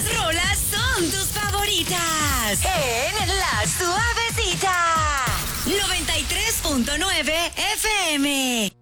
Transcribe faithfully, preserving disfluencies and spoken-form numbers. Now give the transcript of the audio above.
Estas rolas son tus favoritas. En La Suavecita. noventa y tres punto nueve F M.